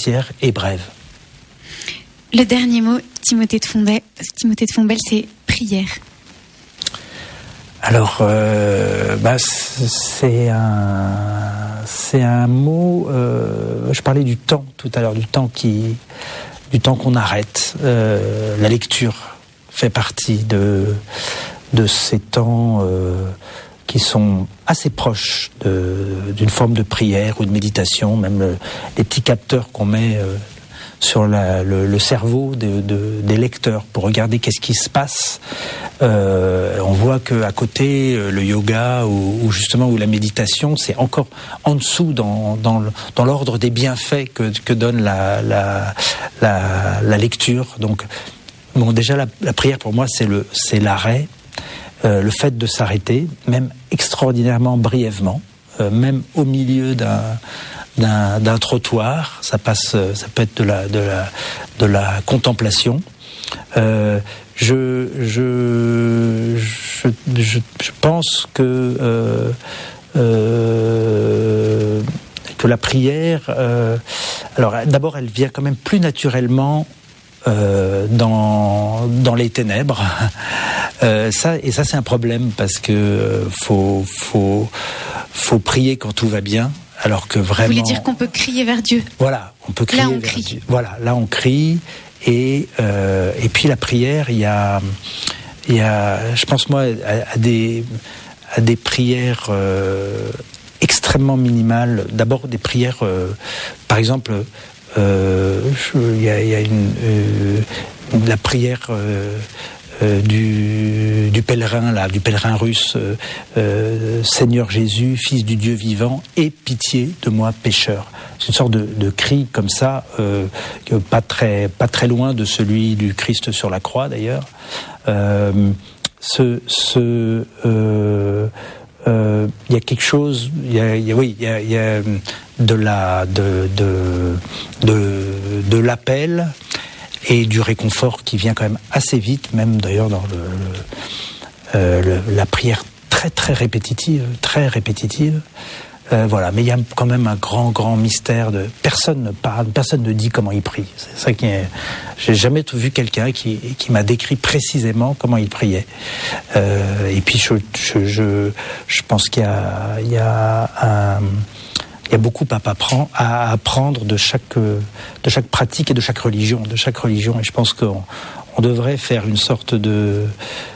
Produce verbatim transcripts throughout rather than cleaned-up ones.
entière et brève. Le dernier mot, Timothée de Fombelle, Timothée de Fombelle, c'est prière. Alors, euh, bah, c'est un, c'est un mot. Euh, je parlais du temps tout à l'heure, du temps qui, du temps qu'on arrête. Euh, la lecture fait partie de de ces temps euh, qui sont assez proches de, d'une forme de prière ou de méditation, même le, les petits capteurs qu'on met euh, sur la, le, le cerveau de, de, des lecteurs pour regarder qu'est-ce qui se passe. Euh, on voit qu'à côté, le yoga ou, ou justement ou la méditation, c'est encore en dessous dans, dans, le, dans l'ordre des bienfaits que, que donne la, la, la, la lecture. Donc, bon, déjà la, la prière pour moi, c'est, le, c'est l'arrêt, euh, le fait de s'arrêter, même extraordinairement brièvement, euh, même au milieu d'un D'un, d'un trottoir, ça passe, ça peut être de la, de la, de la contemplation. Euh, je, je, je, je, je pense que euh, euh, que la prière, euh, alors d'abord, elle vient quand même plus naturellement euh, dans dans les ténèbres. Euh, ça et ça, c'est un problème parce que euh, faut faut faut prier quand tout va bien. Alors que vraiment. Vous voulez dire qu'on peut crier vers Dieu? Voilà, on peut crier là, on vers crie. Dieu. Voilà, là on crie et euh, et puis la prière, il y a il y a, je pense moi à, à des à des prières euh, extrêmement minimales. D'abord des prières, euh, par exemple, euh, il y a, il y a une euh, la prière. Euh, Euh, du, du pèlerin là, du pèlerin russe, euh, euh, Seigneur Jésus, Fils du Dieu vivant, aie pitié de moi pécheur. C'est une sorte de, de cri comme ça, euh, pas très pas très loin de celui du Christ sur la croix d'ailleurs. Euh, ce ce euh, euh, il y a quelque chose, il y a, il y a oui, il y a, il y a de la de de de, de l'appel. Et du réconfort qui vient quand même assez vite, même d'ailleurs dans le, le, euh, le, la prière très très répétitive, très répétitive. Euh, voilà, mais il y a quand même un grand grand mystère de personne ne parle, personne ne dit comment il prie. C'est ça qui est. J'ai jamais vu quelqu'un qui qui m'a décrit précisément comment il priait. Euh, et puis je je je, je pense qu'il y a il y a un Il y a beaucoup à apprendre de chaque, de chaque pratique et de chaque religion, de chaque religion. Et je pense qu'on on devrait faire une sorte de,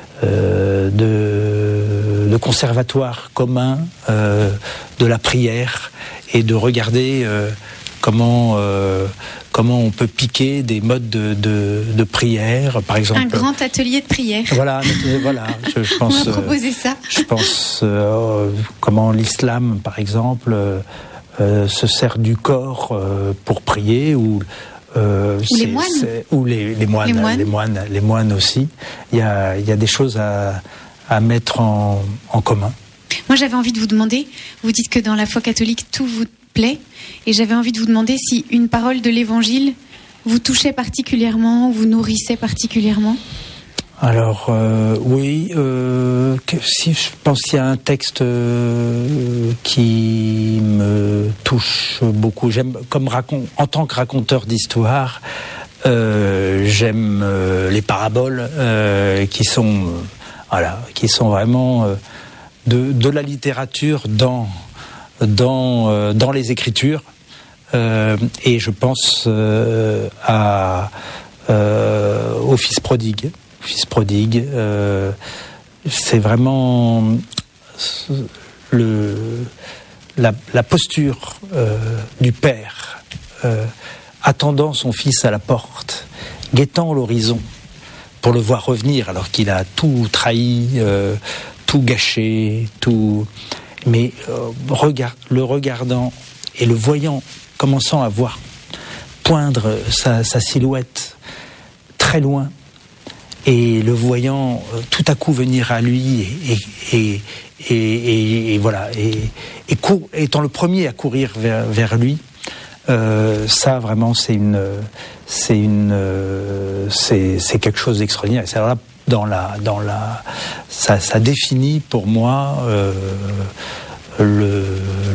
euh, de, de conservatoire commun euh, de la prière et de regarder euh, comment, euh, comment on peut piquer des modes de, de, de prière, par exemple. Un grand atelier de prière. Voilà, voilà. Je, je pense. On va proposer ça. Euh, je pense euh, comment l'islam, par exemple. Euh, Euh, se sert du corps euh, pour prier ou euh, ou les moines c'est, ou les, les moines les moines les moines les moines aussi. Il y a il y a des choses à à mettre en en commun. Moi, j'avais envie de vous demander, vous dites que dans la foi catholique tout vous plaît, et j'avais envie de vous demander si une parole de l'Évangile vous touchait particulièrement, vous nourrissait particulièrement. Alors euh, oui, euh, que, si je pense qu'il y a un texte euh, qui me touche beaucoup. J'aime comme racon, en tant que raconteur d'histoire, euh, j'aime euh, les paraboles euh, qui sont euh, voilà, qui sont vraiment euh, de de la littérature dans dans euh, dans les Écritures. Euh, et je pense euh, à euh, au Fils prodigue. Fils prodigue, euh, c'est vraiment le, la, la posture euh, du père, euh, attendant son fils à la porte, guettant l'horizon pour le voir revenir alors qu'il a tout trahi, euh, tout gâché, tout. Mais euh, regard, le regardant et le voyant, commençant à voir poindre sa, sa silhouette très loin. Et le voyant euh, tout à coup venir à lui et, et, et, et, et voilà et, et cour, étant le premier à courir vers, vers lui, euh, ça vraiment c'est une c'est une euh, c'est, c'est quelque chose d'extraordinaire. C'est alors là dans la dans la ça, ça définit pour moi euh, le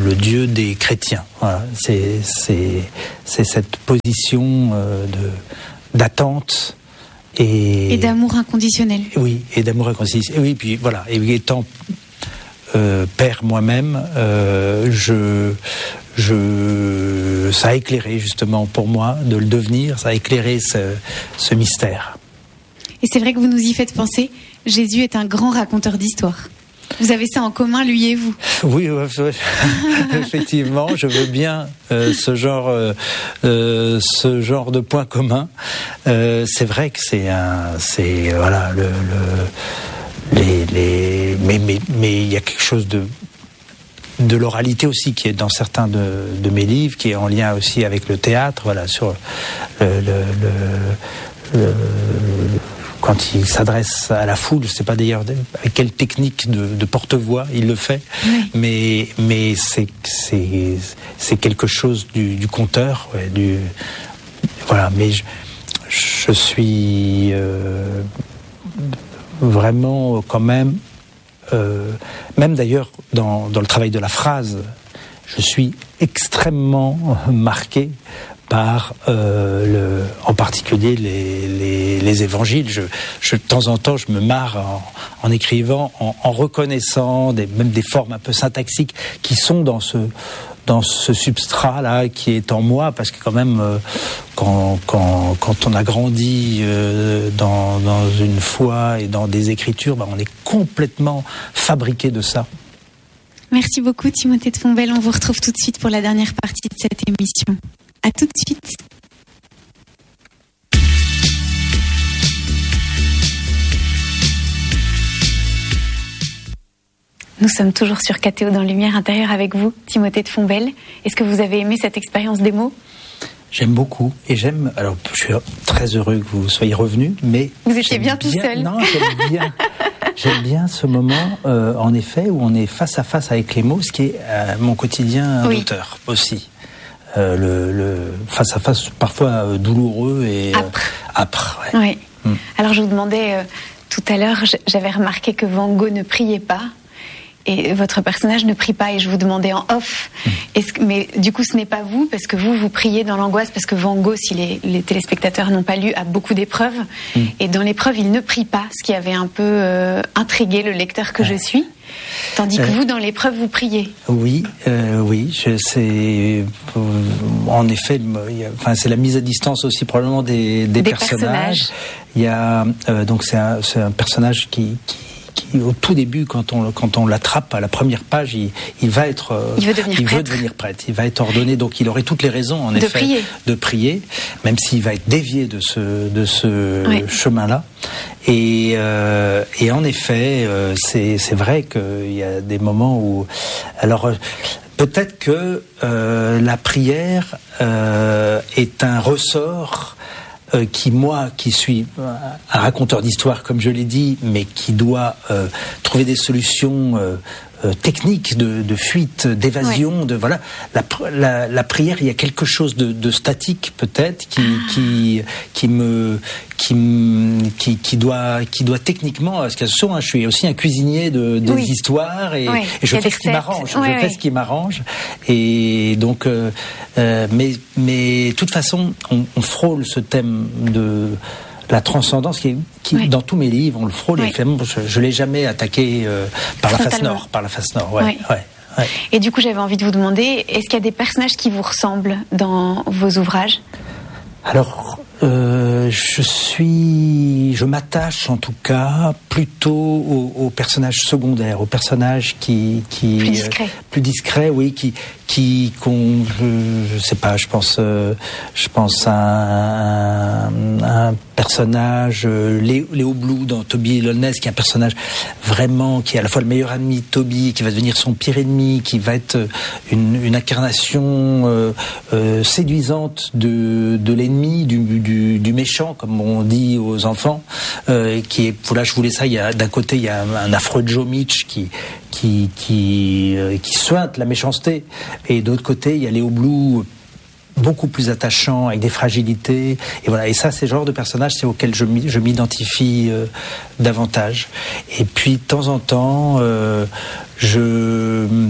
le Dieu des chrétiens. Voilà, c'est, c'est, c'est cette position euh, de, d'attente et, et d'amour inconditionnel. Oui, et d'amour inconditionnel. Oui, puis voilà, et étant euh, père moi-même, euh, je, je, ça a éclairé justement pour moi de le devenir, ça a éclairé ce, ce mystère. Et c'est vrai que vous nous y faites penser, Jésus est un grand raconteur d'histoires. Vous avez ça en commun, lui et vous. Oui, effectivement, je veux bien euh, ce genre, euh, euh, ce genre de point commun. Euh, c'est vrai que c'est un, c'est voilà le, le les, les, mais mais mais il y a quelque chose de de l'oralité aussi qui est dans certains de, de mes livres, qui est en lien aussi avec le théâtre. Voilà, sur le, le, le, le quand il s'adresse à la foule, je ne sais pas d'ailleurs avec quelle technique de, de porte-voix il le fait, oui. mais, mais c'est, c'est, c'est quelque chose du, du conteur. Ouais, du, voilà, mais je, je suis euh, vraiment quand même, euh, même d'ailleurs dans, dans le travail de la phrase, je suis extrêmement marqué par euh, le, en particulier les, les, les évangiles. Je, je, de temps en temps, je me marre en, en écrivant, en, en reconnaissant des, même des formes un peu syntaxiques qui sont dans ce, dans ce substrat-là qui est en moi, parce que quand même, euh, quand, quand, quand on a grandi euh, dans, dans une foi et dans des écritures, ben on est complètement fabriqué de ça. Merci beaucoup Timothée de Fontbelle. On vous retrouve tout de suite pour la dernière partie de cette émission. À tout de suite. Nous sommes toujours sur K T O dans Lumière intérieure avec vous, Timothée de Fontbelle. Est-ce que vous avez aimé cette expérience démo ? J'aime beaucoup et j'aime. Alors, je suis très heureux que vous soyez revenu, mais vous étiez bien tout bien, seul. Non, j'aime bien. J'aime bien ce moment, euh, en effet, où on est face à face avec les mots, ce qui est euh, mon quotidien oui. d'auteur aussi. Euh, le, le face à face parfois euh, douloureux et âpre. Euh, âpre ouais. Oui. Hum. Alors je vous demandais euh, tout à l'heure, j'avais remarqué que Van Gogh ne priait pas. Et votre personnage ne prie pas, et je vous demandais en off, mmh. est-ce que, mais du coup ce n'est pas vous, parce que vous, vous priez dans l'angoisse, parce que Van Gogh, si les, les téléspectateurs n'ont pas lu, a beaucoup d'épreuves, mmh. et dans l'épreuve, il ne prie pas, ce qui avait un peu euh, intrigué le lecteur que ouais. je suis, tandis que euh, vous, dans l'épreuve, vous priez. Oui, euh, oui, je, c'est, euh, en effet, il y a, enfin, c'est la mise à distance aussi probablement des, des, des personnages. personnages. Il y a, euh, donc c'est un, c'est un personnage qui... qui Qui, au tout début, quand on, quand on l'attrape à la première page, il, il va être, euh, il, veut devenir, il prêtre. veut devenir prêtre. Il va être ordonné, donc il aurait toutes les raisons, en de effet, prier. de prier, même s'il va être dévié de ce, de ce oui. chemin-là. Et, euh, et en effet, euh, c'est, c'est vrai qu'il y a des moments où, alors. Euh, Peut-être que euh, la prière euh, est un ressort euh, qui, moi, qui suis un raconteur d'histoire, comme je l'ai dit, mais qui doit euh, trouver des solutions euh, euh, techniques de, de fuite, d'évasion, ouais. de voilà. La, la, la prière, il y a quelque chose de, de statique, peut-être, qui, ah. qui, qui me Qui, qui, qui, doit, qui doit techniquement, parce que hein, je suis aussi un cuisinier de, des oui. histoires et, oui. et je fais ce qui m'arrange. Oui, je oui. fais ce qui m'arrange. Et donc, euh, euh, mais, mais de toute façon, on, on frôle ce thème de la transcendance qui, est, qui oui. dans tous mes livres, on le frôle. Oui. Et finalement, je, je l'ai jamais attaqué euh, par la face nord, par la face nord. Ouais, oui. ouais. Ouais. Et du coup, j'avais envie de vous demander, est-ce qu'il y a des personnages qui vous ressemblent dans vos ouvrages ? Alors, euh, je suis, je m'attache en tout cas plutôt aux, aux personnages secondaires, aux personnages qui, qui plus discrets, euh, plus discrets, oui, qui, qui, qu'on, je, je sais pas, je pense, euh, je pense à un, à un personnage, euh, Léo, Léo Blue dans Toby Lowness, qui est un personnage vraiment qui est à la fois le meilleur ami de Toby, qui va devenir son pire ennemi, qui va être une, une incarnation euh, euh, séduisante de, de l'ennemi, du, du, du méchant, comme on dit aux enfants, euh, qui est, voilà, je voulais ça. Il y a d'un côté il y a un, un affreux Joe Mitch qui qui qui euh, qui suinte la méchanceté, et d'autre côté il y a Léo Blue, beaucoup plus attachant, avec des fragilités, et voilà. Et ça, c'est le genre de personnage, c'est auquel je, je m'identifie euh, davantage. Et puis de temps en temps, euh, je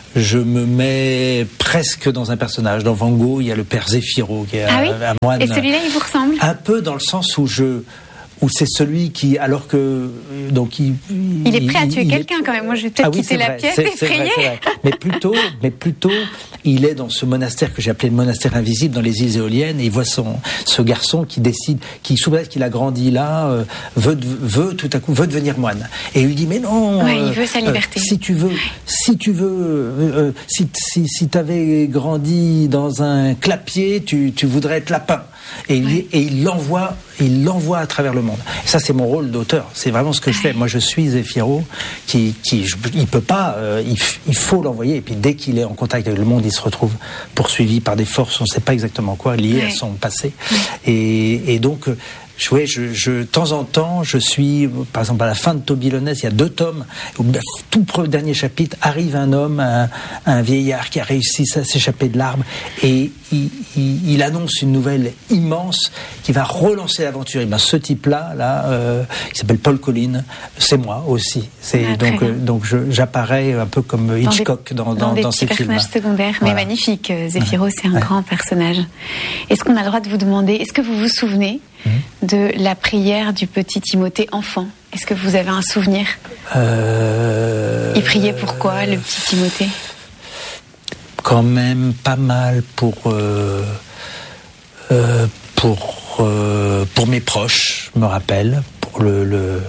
je me mets presque dans un personnage. Dans Van Gogh, il y a le père Zéphiro, qui est ah un, oui un moine. Et celui-là, il vous ressemble? Un peu dans le sens où je... où c'est celui qui, alors que donc il, il est prêt à tuer quelqu'un est... quand même. Moi, je vais peut-être ah oui, quitter la vrai, pièce c'est, effrayée. C'est vrai, c'est vrai. Mais plutôt, mais plutôt, il est dans ce monastère que j'ai appelé le monastère invisible dans les îles Éoliennes. Et il voit son ce garçon qui décide, qui souvent qu'il a grandi là, euh, veut veut tout à coup veut devenir moine. Et il lui dit mais non. Ouais, euh, il veut sa liberté. Euh, si tu veux, si tu veux, euh, si si si t'avais grandi dans un clapier, tu tu voudrais être lapin. Et il, ouais. et il l'envoie, il l'envoie à travers le monde. Et ça, c'est mon rôle d'auteur. C'est vraiment ce que je fais. Moi, je suis Zéphiro, qui, qui, je, il peut pas, euh, il, il faut l'envoyer. Et puis, dès qu'il est en contact avec le monde, il se retrouve poursuivi par des forces, on ne sait pas exactement quoi, liées ouais. à son passé. Ouais. Et, et donc, je, ouais, je, je, de temps en temps, je suis, par exemple, à la fin de Toby Lones, il y a deux tomes. Au tout dernier chapitre, arrive un homme, un, un vieillard qui a réussi à s'échapper de l'arbre, et il, il, il annonce une nouvelle immense qui va relancer l'aventure. Et ben, ce type-là, là, euh, il s'appelle Paul Collin, c'est moi aussi. C'est ah, donc, euh, donc, je, j'apparais un peu comme Hitchcock dans, dans, dans, des dans ces films. Personnages secondaires, voilà. Mais magnifique. Zéphiro, ouais. c'est un ouais. grand personnage. Est-ce qu'on a le droit de vous demander, est-ce que vous vous souvenez de la prière du petit Timothée enfant? Est-ce que vous avez un souvenir? euh... Il priait pourquoi, le petit Timothée? Quand même pas mal pour euh, euh, pour euh, pour mes proches, je me rappelle, pour le, le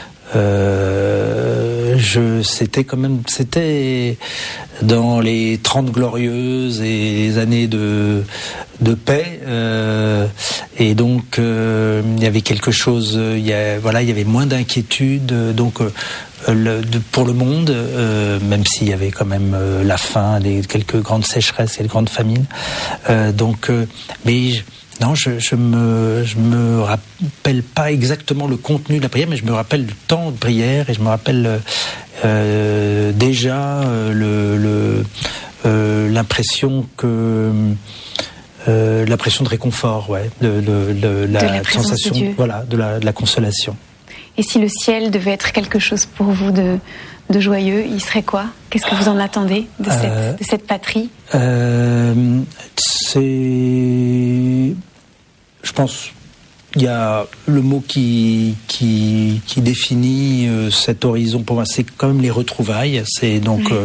euh, je c'était quand même c'était dans les Trente Glorieuses et les années de de paix, euh, et donc euh, il y avait quelque chose, il y a, voilà, il y avait moins d'inquiétude, donc euh, le, de, pour le monde, euh, même s'il y avait quand même euh, la faim, des, quelques grandes sécheresses et de grandes famines, euh, donc euh, mais je, non, je, je me je me rappelle pas exactement le contenu de la prière, mais je me rappelle du temps de prière et je me rappelle euh, déjà euh, le, le euh, l'impression que Euh, l'impression de réconfort, ouais, de, de, de la, de la sensation, de voilà, de la, de la consolation. Et si le ciel devait être quelque chose pour vous de, de joyeux, il serait quoi? Qu'est-ce que vous en attendez de cette, euh, de cette patrie? euh, C'est, je pense, il y a le mot qui qui, qui définit euh, cet horizon pour moi, c'est quand même les retrouvailles. C'est donc oui. euh,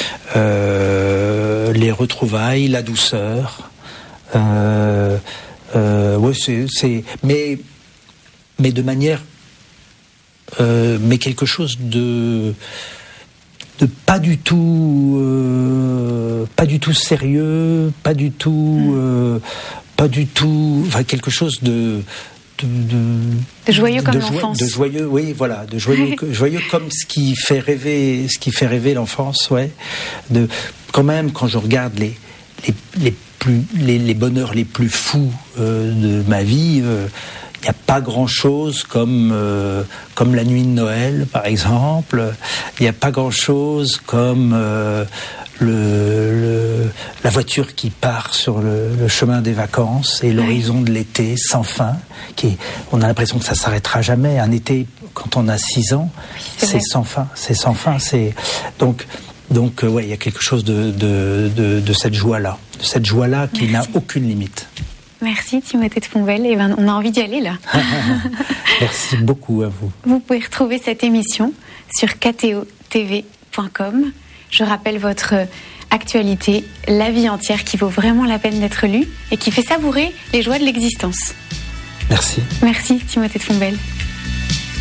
euh, les retrouvailles, la douceur. Euh, euh, ouais, c'est, c'est, mais, mais de manière, euh, mais quelque chose de, de pas du tout, euh, pas du tout sérieux, pas du tout, euh, pas du tout, enfin quelque chose de, de, de, de joyeux comme de l'enfance. De joyeux, oui, voilà, de joyeux, joyeux comme ce qui fait rêver, ce qui fait rêver l'enfance, ouais. De, quand même, quand je regarde les, les, les Plus, les, les bonheurs les plus fous euh, de ma vie, il euh, n'y a pas grand-chose comme, euh, comme la nuit de Noël, par exemple. Il n'y a pas grand-chose comme euh, le, le, la voiture qui part sur le, le chemin des vacances et l'horizon de l'été sans fin. Qui est, on a l'impression que ça ne s'arrêtera jamais. Un été, quand on a six ans, oui, c'est, c'est sans fin. C'est sans fin. C'est, donc... Donc, euh, ouais, il y a quelque chose de, de, de, de cette joie-là, de cette joie-là qui Merci. N'a aucune limite. Merci Timothée de Fonbelle. Et ben, on a envie d'y aller là. Merci beaucoup à vous. Vous pouvez retrouver cette émission sur k t o t v point com. Je rappelle votre actualité, La vie entière, qui vaut vraiment la peine d'être lue et qui fait savourer les joies de l'existence. Merci. Merci Timothée de Fonbelle.